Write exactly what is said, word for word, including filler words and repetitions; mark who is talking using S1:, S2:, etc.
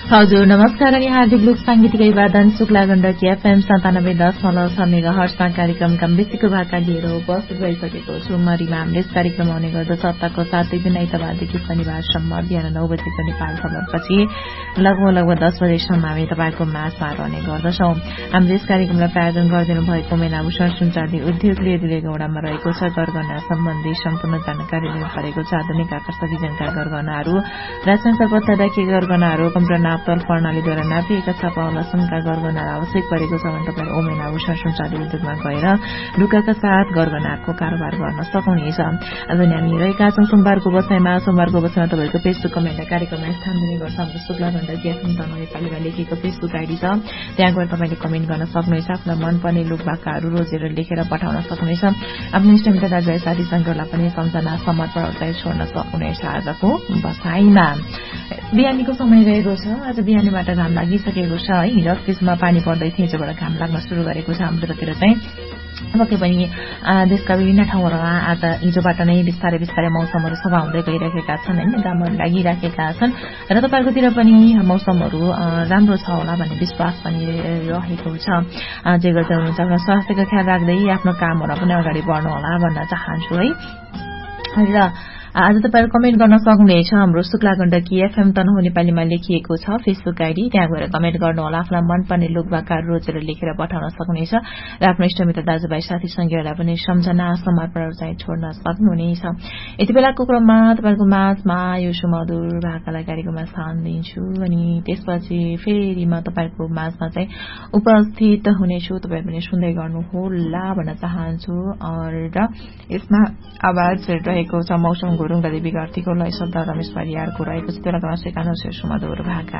S1: हजुर नमस्कार अनि हार्दिक लोक सांगीतिक अभिवादन शुक्ला गण्डकी एफएम सन्तानब्बे दशमलव छ मेगा हर्ट्जमा कार्यक्रमका बेसीको भाका लिएर उपस्थित भइसकेको छु म रिमा। हामीले यस कार्यक्रम आउने गर्दछ हप्ताको सात दिन आइतबारदेखि शनिबारसम्म बिहान नौ बजेको नेपाल खबरपछि लगभग लगभग दस बजेसम्म हामी तपाईँको माझमा रहने गर्दछौं। हामीले यस कार्यक्रमलाई प्रायोजन गरिदिनु भएको मेनाभूषण सुनचाँदी उद्योगले दुलेगौडामा रहेको छ। गरगहना सम्बन्धी सम्पूर्ण जानकारी लिनु परेको छ। आधुनिक आकर्षक डिजाइनका गरगहनाहरू राजनका पत्ता राखिएका गरगहनाहरू कम्प्युटर नापतोल प्रणालीद्वारा नापिएका छापावाला सुनका गरगहनाहरू आवश्यक परेको छ भने तपाईँ ओमेन आभूषण सुनचाँदी उद्योगमा गएर ढुक्काका साथ गरगहनाको कारोबार गर्न सक्नुहुनेछ। आज हामी रहेका छौं सोमबारको बसाइमा। सोमबारको बसाइमा तपाईँको फेसबुक कमेन्ट कार्यक्रममा स्थान दिने गर्छ। हाम्रो शुक्ला गण्डकी एफएम तनहुँ नेपालीमा लेखेको फेसबुक आइडी छ, त्यहाँ गएर तपाईँले कमेन्ट गर्न सक्नुहुनेछ। आफूलाई मनपर्ने लोकवाक्यहरू रोजेर लेखेर पठाउन सक्नुहुनेछ। आफ्नो इष्टमित्र दाजुभाइ साथी संगीहरूलाई पनि सम्झना समर्पण चाहिँ छोड्न सक्नुहुनेछ। आजको बसाइमा बिहानीको समय रहेको छ। आज बिहानीबाट घाम लागिसकेको छ है। हिजो त्यसमा पानी पर्दै थियो, हिजोबाट घाम लाग्न शुरू गरेको छ। हाम्रोतिर चाहिँ पक्कै पनि देशका विभिन्न ठाउँहरूमा आज हिजोबाट नै बिस्तारै बिस्तारै मौसमहरू सफा हुँदै गइरहेका छन् होइन, घामहरू लागिराखेका छन् र तपाईँहरूकोतिर पनि मौसमहरू राम्रो छ होला भन्ने विश्वास पनि रहेको छ। जे गर्दै हुनुहुन्छ आफ्नो स्वास्थ्यको ख्याल राख्दै आफ्नो कामहरू पनि अगाडि बढ्नु होला भन्न चाहन्छु है। र आज तपाईहरु कमेन्ट गर्न सक्नुहुनेछ। हाम्रो शुक्ला गण्डकी एफएम तनहुँ नेपालीमा लेखिएको छ फेसबुक आइडी, त्यहाँ गएर कमेन्ट गर्नुहोला। आफूलाई मनपर्ने लोकवाक्यहरू रोजेर लेखेर पठाउन सक्नुहुनेछ र आफ्नो इष्टमित्र दाजुभाइ साथी संगीहरूलाई पनि सम्झना समर्पणहरू चाहिँ छोड्न सक्नुहुनेछ। यति बेलाको क्रममा तपाईँको माझमा यो सुमधुर भाकालाई कार्यक्रममा स्थान दिन्छु अनि त्यसपछि फेरि म तपाईँको माझमा चाहिँ उपस्थित हुनेछु। तपाईहरु पनि सुन्दै गर्नुहोला भन्न चाहन्छु। र यसमा आवाज रहेको छ मौसम गुरुङ र देवी कार्तिको लय शब्द रमेश परियारको रहेको छ। त्यो लगाउन सुमधुर भाका।